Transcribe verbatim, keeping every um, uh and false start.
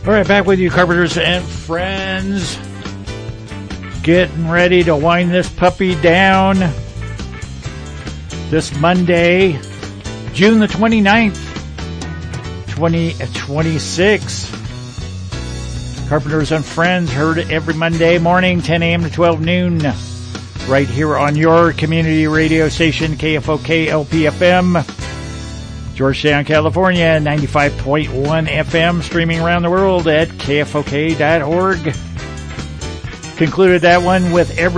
All right, back with you, Carpenters and friends. Getting ready to wind this puppy down this Monday, June the twenty-ninth, twenty twenty-six. Carpenters and friends, heard every Monday morning, ten a.m. to twelve noon, right here on your community radio station, K F O K L P F M. Georgetown, California, ninety-five point one F M, streaming around the world at K F O K dot org. Concluded that one with every